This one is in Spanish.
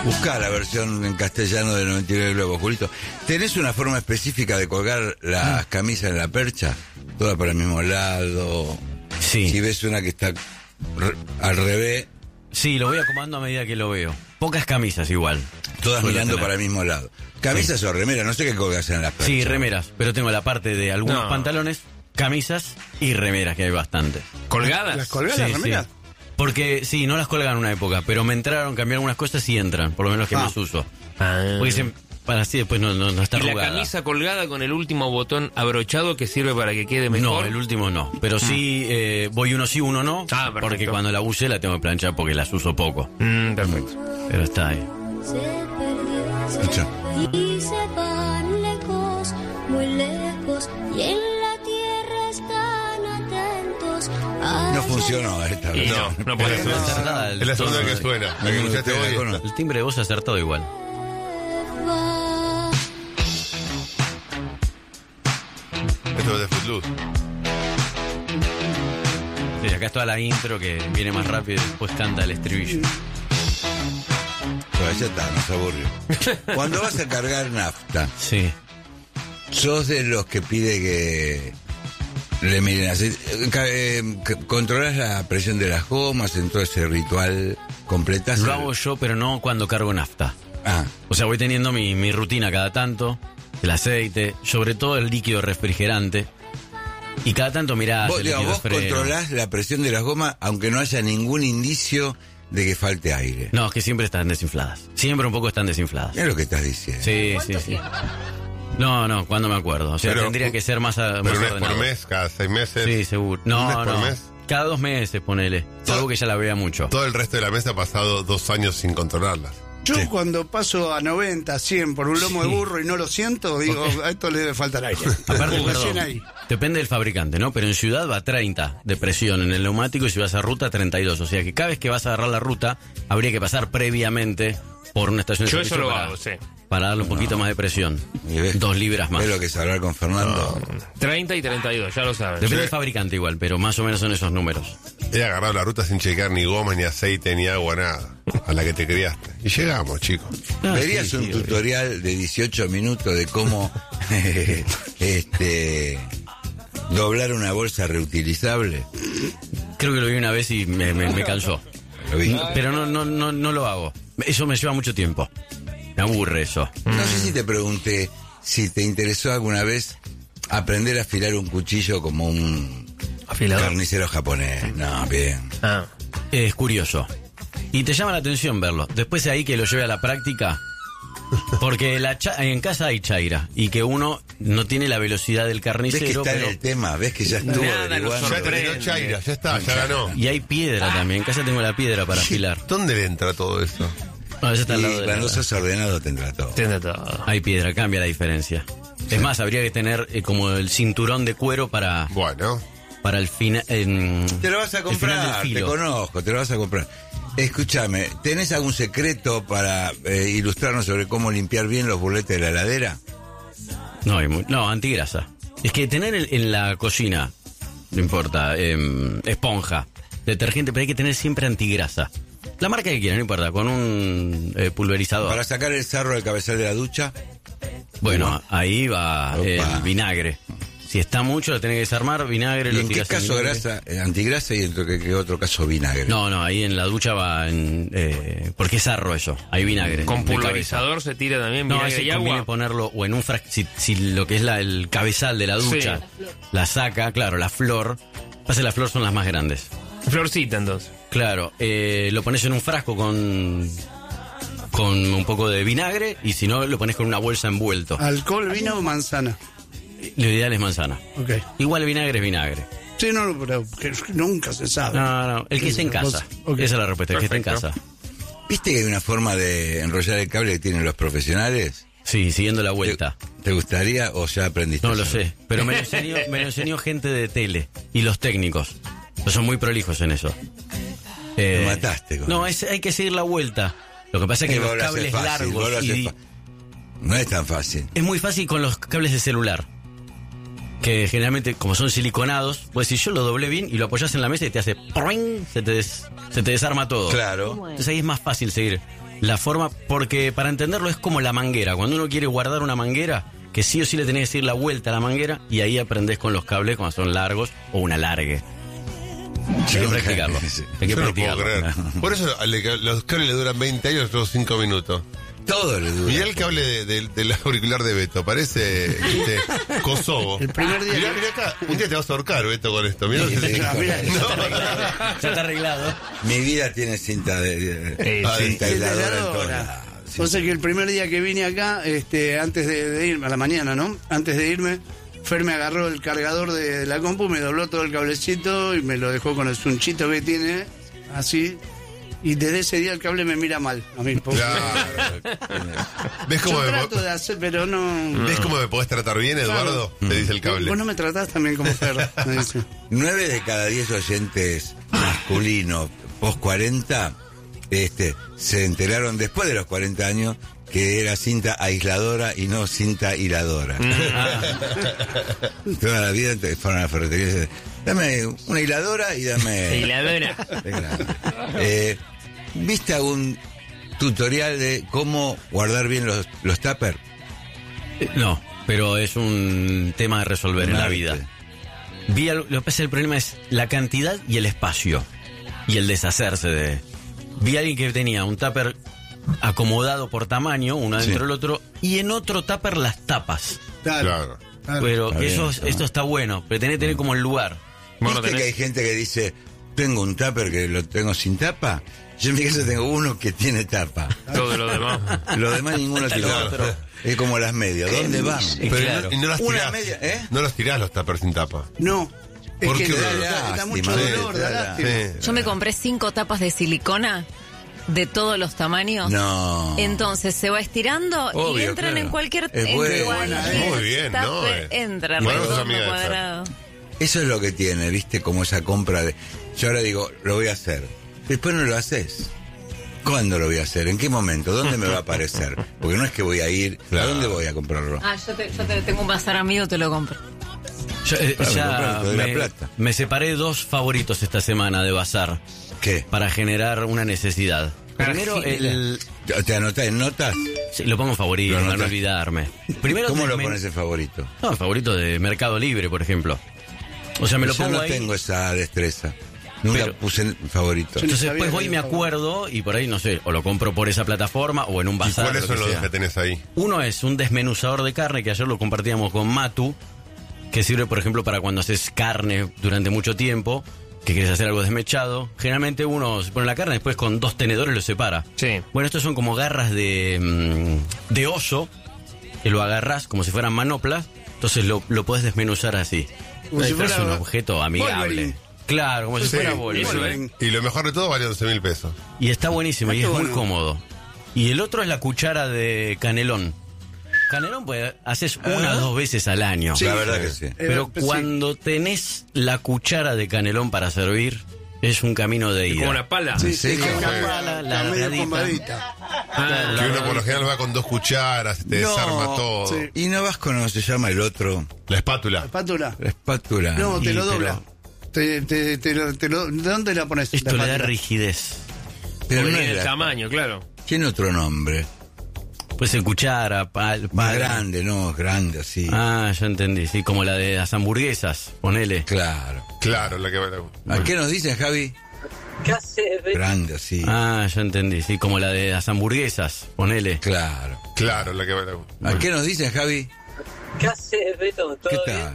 Buscá la versión en castellano de 99 Globos, Julito. ¿Tenés una forma específica de colgar las camisas en la percha? Toda para el mismo lado. Sí. Si ves una que está al revés. Sí, lo voy acomodando a medida que lo veo. Pocas camisas igual. Todas Suelo mirando tener. para el mismo lado. ¿Camisas o remeras? No sé qué colgas en las perchas. Sí, remeras, pero tengo la parte de algunos pantalones, camisas y remeras, que hay bastante. ¿Colgadas? ¿Las colgadas, las remeras? Sí. Porque, sí, no las colgan en una época, pero me entraron, cambié algunas cosas y entran, por lo menos que más uso. Porque para así después no está ¿Y la arrugada. camisa colgada con el último botón abrochado que sirve para que quede mejor? No, el último no. Pero sí, voy uno sí, uno no. Perfecto. Porque cuando la use la tengo que planchar porque las uso poco. Perfecto. Pero está ahí. Escucha. Y se van lejos, muy lejos, y en la tierra están atentos. No funcionó esta vez. No puede ser. Acertada Es la segunda que suena. La que escuchaste vos y esta. El timbre de voz acertado igual. Esto es de Footloose. Sí, acá está la intro que viene más rápido y después canta el estribillo. Pero ya está, nos aburrió. Cuando vas a cargar nafta, Sí. ¿sos de los que pide que le miren así? ¿Controlas la presión de las gomas en todo ese ritual? ¿Completas? Lo hago yo, pero no cuando cargo nafta. Ah, O sea, voy teniendo mi rutina cada tanto, el aceite, sobre todo el líquido refrigerante. Y cada tanto mirás vos, el digamos, líquido vos de freno. controlás la presión de las gomas aunque no haya ningún indicio de que falte aire. No, es que siempre están desinfladas. Siempre un poco están desinfladas. Es lo que estás diciendo. Sí. No, cuando me acuerdo. O sea, Pero, tendría que ser más Pero más una vez por ordenado. mes, cada 6 meses. Sí, seguro. ¿Un mes No, por no. mes? Cada 2 meses, ponele. Algo que ya la vea mucho. Todo el resto de la mesa ha pasado 2 años sin controlarlas. Yo cuando paso a 90, 100 por un lomo de burro y no lo siento, digo, a esto le debe faltar aire. Aparte, Recién perdón, ahí. depende del fabricante, ¿no? Pero en ciudad va a 30 de presión en el neumático y si vas a ruta 32. O sea que cada vez que vas a agarrar la ruta, habría que pasar previamente por una estación de Yo servicio eso lo para, hago, sí. para darle un poquito más de presión. Y ves- 2 libras más. ¿Ves lo que es hablar con Fernando? 30 y 32, ya lo saben. Depende del fabricante igual, pero más o menos son esos números. He agarrado la ruta sin chequear ni gomas, ni aceite, ni agua, nada. A la que te criaste. Y llegamos, chicos. ¿Verías un tutorial de 18 minutos de cómo doblar una bolsa reutilizable? Creo que lo vi una vez y me cansó. ¿Lo viste? Pero no lo hago. Eso me lleva mucho tiempo. Me aburre eso. No sé si te pregunté si te interesó alguna vez aprender a afilar un cuchillo como un carnicero japonés. No, bien. Es curioso. Y te llama la atención verlo. Después de ahí que lo lleve a la práctica. Porque en casa hay chaira. Y que uno no tiene la velocidad del ¿Ves que carnicero. está en el tema? ¿Ves que ya estuvo Nada averiguando? nos Ya sorprende. terminó Chaira, ya está, ya ganó. Y hay piedra también. En casa tengo la piedra para afilar. ¿Dónde le entra todo eso? No, esa está al lado Y de cuando la... sos ordenado tendrá todo. Tiene todo. Hay piedra, cambia la diferencia. Es más, habría que tener como el cinturón de cuero para Bueno, el final. Te lo vas a comprar, te conozco, te lo vas a comprar. Escúchame, ¿tenés algún secreto para ilustrarnos sobre cómo limpiar bien los burletes de la heladera? No, antigrasa. Es que tener en la cocina, no importa, esponja, detergente, pero hay que tener siempre antigrasa. La marca que quieran, no importa, con un pulverizador. Para sacar el sarro del cabezal de la ducha. Bueno, ahí va Opa. el vinagre. Si está mucho, lo tenés que desarmar, vinagre. ¿Y lo en qué tirás caso vinagre. grasa, antigrasa y en qué otro caso vinagre? No, ahí en la ducha va porque es sarro eso, hay vinagre. Con de cabeza. pulverizador se tira también No, vinagre ese y conviene agua. ponerlo o en un si lo que es el cabezal de la ducha la saca, claro, la flor. Pasa que las flores son las más grandes. Florcita, entonces. Claro, lo pones en un frasco con un poco de vinagre y si no lo pones con una bolsa envuelto. ¿Alcohol, vino o manzana? Lo ideal es manzana. Ok. Igual vinagre es vinagre. Sí, no, pero que nunca se sabe. No, el que esté en casa. Ok. Esa es la respuesta, el que esté en Perfecto. casa. ¿Viste que hay una forma de enrollar el cable que tienen los profesionales? Sí, siguiendo la vuelta. ¿Te gustaría o ya aprendiste? No lo solo? sé, pero me lo enseñó gente de tele y los técnicos. Son muy prolijos en eso. Me mataste con No, eso. hay que seguir la vuelta. Lo que pasa es que Vos los lo haces cables fácil, vos lo largos haces no es tan fácil. es muy fácil con los cables de celular. Que generalmente, como son siliconados, pues si yo lo doblé bien y lo apoyás en la mesa y te hace ¡proing! Se te desarma todo. Claro. Entonces ahí es más fácil seguir. la forma, porque para entenderlo es como la manguera. Cuando uno quiere guardar una manguera, que sí o sí le tenés que seguir la vuelta a la manguera y ahí aprendés con los cables cuando son largos o un alargue. Hay que practicarlo. Hay que Yo no puedo practicarlo. creer. Por eso los cables le duran 20 años, otros 5 minutos. Todo le dura. Mirá el cable del auricular de Beto, parece Kosovo. El primer día Mirá, que- mirá acá, un día te vas a ahorcar, Beto, con esto. Mirá, Sí, sí, mirá, Ya está arreglado. Mi vida tiene cinta cinta Sí, aisladora en aisladora. todos lados. O sea que el primer día que vine acá, antes de irme, a la mañana, ¿no? Antes de irme, Fer me agarró el cargador de la compu, me dobló todo el cablecito y me lo dejó con el sunchito que tiene, así. Y desde ese día el cable me mira mal, a mí. porque Claro. ¿Ves cómo, yo me, trato de hacer, pero no... ¿Ves cómo me podés tratar bien, Eduardo? Te dice el cable. Vos no me tratás también como Fer, me dice. 9 de cada 10 oyentes masculinos post 40 se enteraron después de los 40 años que era cinta aisladora y no cinta hiladora. Toda la vida fueron a la ferretería y dicen, dame una hiladora y dame... Hiladora. ¿Viste algún tutorial de cómo guardar bien los tuppers? No, pero es un tema de resolver en la vida. Lo que pasa es que el problema es la cantidad y el espacio. Y el deshacerse de... Vi a alguien que tenía un tupper acomodado por tamaño, uno dentro Sí. del otro, y en otro tupper las tapas. Claro. Pero Está que bien, esto está bueno, pero tenés que tener como el lugar. Bueno, ¿Viste tenés- que hay gente que dice, tengo un tupper que lo tengo sin tapa? Yo en mi casa tengo uno que tiene tapa. Todo lo demás. Los demás ninguno tiene Claro. tapa. Es como las medias. ¿Dónde van? Pero Claro. y no las Una tirás. media, ¿eh? No las tirás los tuppers sin tapa. No. Es ¿Por que qué? da mucho Lástima, dolor, sí, da da- lástima. Sí. Yo me compré 5 tapas de silicona de todos los tamaños. No. Entonces se va estirando y Obvio, entran claro. en cualquier... Es en buena, cualquier Muy bien, ¿no? tupper entra, Bueno, sos redondo, amiga de Fer. cuadrado. Eso es lo que tiene, ¿viste? Como esa compra de... Yo ahora digo, lo voy a hacer. Después no lo haces. ¿Cuándo lo voy a hacer? ¿En qué momento? ¿Dónde me va a aparecer? Porque no es que voy a ir... Claro. ¿A dónde voy a comprarlo? Ah, yo te tengo un bazar amigo, te lo compro. Yo, Claro, ya compralo, te doy la plata. me separé 2 favoritos esta semana de bazar ¿Qué? para generar una necesidad. Primero, ¿Te anotás en notas? sí, lo pongo en favorito, Lo para no anotas. olvidarme. Primero ¿Cómo lo me- pones en favorito? No, el favorito de Mercado Libre, por ejemplo. O sea, me lo Yo pongo no ahí. tengo esa destreza. Nunca Pero- puse en favorito. Yo Entonces sabía después que voy y me era acuerdo y por ahí, no sé, o lo compro por esa plataforma o en un ¿Y bazar. cuáles lo son que los sea. dos que tenés ahí? Uno es un desmenuzador de carne que ayer lo compartíamos con Matu, que sirve, por ejemplo, para cuando haces carne durante mucho tiempo, que quieres hacer algo desmechado. Generalmente uno se pone la carne, después con 2 tenedores lo separa. Sí. Bueno, estos son como garras de oso, que lo agarrás como si fueran manoplas, entonces lo podés desmenuzar así. Como si Esto es fuera un objeto amigable. Wolverine. Claro, como si Sí, fuera y, Wolverine. y lo mejor de todo vale 11.000 pesos. Y está buenísimo y Qué es muy bueno. cómodo. Y el otro es la cuchara de canelón. Canelón, pues, haces 1 o 2 veces al año. La verdad que sí. Pero sí. cuando tenés la cuchara de canelón para servir, es un camino de ida. Como una pala. Sí, Sí, sí, como la que- pala, la está medio agarradita. combadita. Ah, Que uno por lo general va con 2 cucharas, te desarma todo. sí. Y no vas con, ¿cómo se llama el otro? La espátula. Espátula. La espátula. No, te Y lo dobla. ¿De dónde la pones? Esto la le da espátula? rigidez. Pero no tiene es el la- tamaño, claro. Tiene otro nombre. Puede ser cuchara, Más grande, no, es grande así. Ah, ya entendí. Sí, como la de las hamburguesas, ponele. Claro. Claro, la que va. ¿A qué nos dicen, Javi? ¿Qué haces, Beto? Grande así. Ah, ya entendí. Sí, como la de las hamburguesas, ponele. Claro. Claro, la que va. ¿A qué nos dicen, Javi? ¿Qué haces, Beto? ¿Todo ¿Qué bien? tal?